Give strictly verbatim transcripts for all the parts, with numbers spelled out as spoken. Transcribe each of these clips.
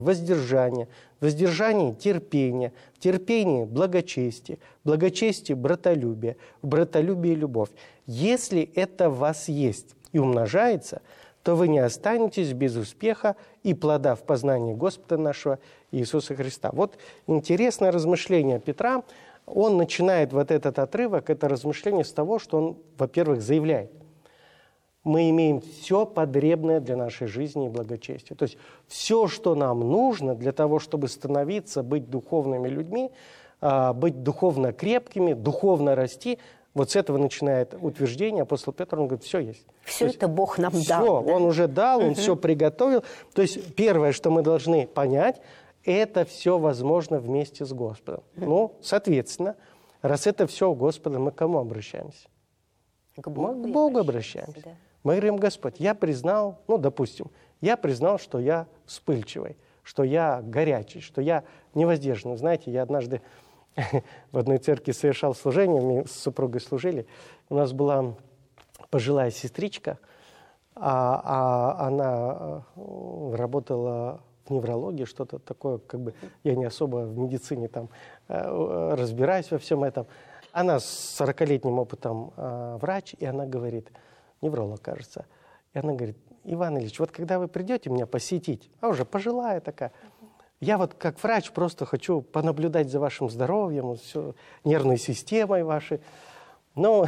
воздержание, в воздержании терпение, в терпении благочестие, в благочестии братолюбие, в братолюбии любовь. Если это в вас есть и умножается, то вы не останетесь без успеха и плода в познании Господа нашего Иисуса Христа. Вот интересное размышление Петра. Он начинает вот этот отрывок, это размышление с того, что он, во-первых, заявляет: мы имеем все потребное для нашей жизни и благочестия. То есть все, что нам нужно для того, чтобы становиться, быть духовными людьми, быть духовно крепкими, духовно расти. Вот с этого начинает утверждение апостол Петр. Он говорит, все есть. Все это есть, Бог нам все, дал. Да? Он уже дал, Он угу. все приготовил. То есть первое, что мы должны понять, это все возможно вместе с Господом. Угу. Ну, соответственно, раз это все у Господа, мы к кому обращаемся? К Богу, мы к Богу обращаемся. Да. Мы говорим, Господь, я признал, ну, допустим, я признал, что я вспыльчивый, что я горячий, что я невоздержанный. Знаете, я однажды в одной церкви совершал служение, мы с супругой служили. У нас была пожилая сестричка, а, а она работала в неврологии, что-то такое, как бы я не особо в медицине там разбираюсь во всем этом. Она с сорокалетним опытом э, врач, и она говорит, невролог, кажется, и она говорит, Иван Ильич, вот когда вы придете меня посетить, а уже пожилая такая, я вот как врач просто хочу понаблюдать за вашим здоровьем, все, нервной системой вашей. Ну,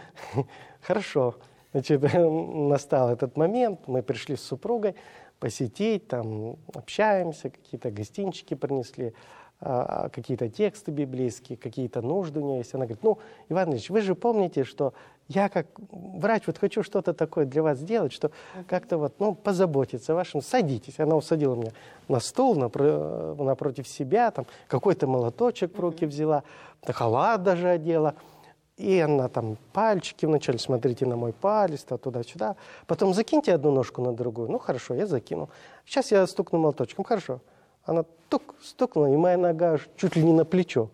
хорошо. Значит, настал этот момент, мы пришли с супругой посетить, там общаемся, какие-то гостинчики принесли, какие-то тексты библейские, какие-то нужды у нее есть. Она говорит, ну, Иван Ильич, вы же помните, что я как врач вот хочу что-то такое для вас сделать, что как-то вот, ну, позаботиться о вашем. Садитесь. Она усадила меня на стол напро- напротив себя, там какой-то молоточек в руки взяла, халат даже одела. И она там пальчики вначале, смотрите на мой палец, туда-сюда. Потом закиньте одну ножку на другую. Ну, хорошо, я закинул. Сейчас я стукну молоточком. Хорошо. Она тук, стукнула, и моя нога чуть ли не на плечо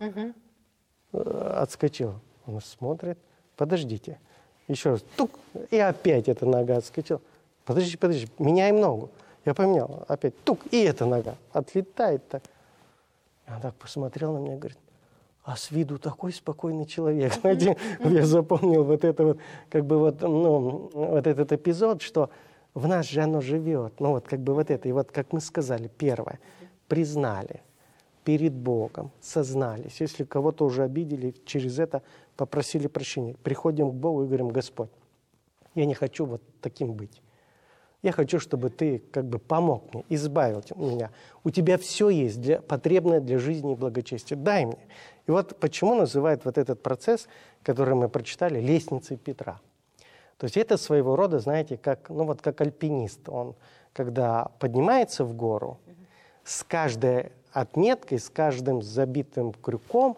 угу. отскочила. Она смотрит. Подождите. Еще раз. Тук. И опять эта нога отскочила. Подождите, подождите. Меняем ногу. Я поменял. Опять тук. И эта нога отлетает так. Она так посмотрела на меня и говорит, а с виду такой спокойный человек. Знаете, я запомнил вот это вот, как бы вот, ну, вот этот эпизод, что в нас же оно живет. Ну вот как бы вот это. И вот как мы сказали, первое. Признали перед Богом, сознались. Если кого-то уже обидели, через это попросили прощения. Приходим к Богу и говорим, Господь, я не хочу вот таким быть. Я хочу, чтобы Ты как бы помог мне, избавил меня. У Тебя все есть, для, потребное для жизни и благочестия. Дай мне. И вот почему называют вот этот процесс, который мы прочитали, лестницей Петра. То есть это своего рода, знаете, как, ну вот как альпинист. Он, когда поднимается в гору, с каждой отметкой, с каждым забитым крюком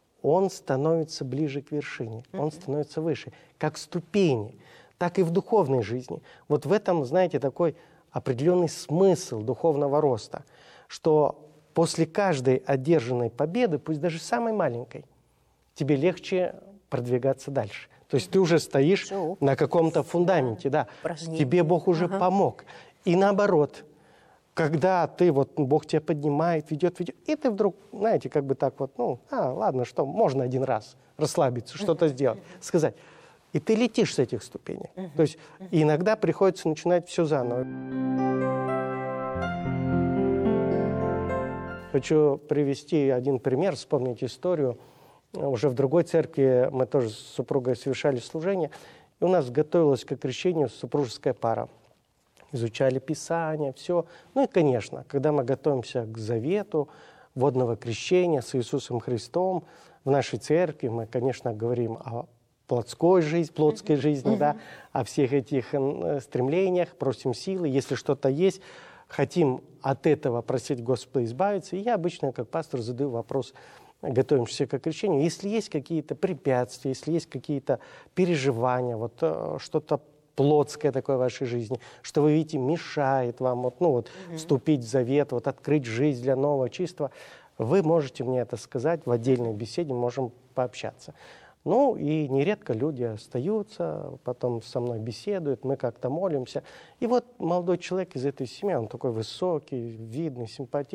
он становится ближе к вершине, он становится выше, как ступени, так и в духовной жизни. Вот в этом, знаете, такой определенный смысл духовного роста, что после каждой одержанной победы, пусть даже самой маленькой, тебе легче продвигаться дальше. То есть ты уже стоишь Все. на каком-то фундаменте, да. Тебе Бог уже ага. помог. И наоборот, когда ты, вот Бог тебя поднимает, ведет, ведет, и ты вдруг, знаете, как бы так вот, ну, а, ладно, что, можно один раз расслабиться, что-то сделать, сказать. И ты летишь с этих ступеней. То есть иногда приходится начинать все заново. Хочу привести один пример, вспомнить историю. Уже в другой церкви мы тоже с супругой совершали служение, и у нас готовилась к крещению супружеская пара. Изучали Писание, все. Ну и, конечно, когда мы готовимся к завету водного крещения с Иисусом Христом в нашей церкви, мы, конечно, говорим о плотской жизни, плотской жизни, mm-hmm. да, о всех этих стремлениях, просим силы, если что-то есть, хотим от этого просить Господа избавиться. И я обычно, как пастор, задаю вопрос, готовимся к крещению, если есть какие-то препятствия, если есть какие-то переживания, вот что-то плотское такое в вашей жизни, что вы видите, мешает вам вот, ну, вот, mm-hmm. вступить в завет, вот, открыть жизнь для нового, чистого, вы можете мне это сказать в отдельной беседе, можем пообщаться. Ну, и нередко люди остаются, потом со мной беседуют, мы как-то молимся. И вот молодой человек из этой семьи, он такой высокий, видный, симпатичный.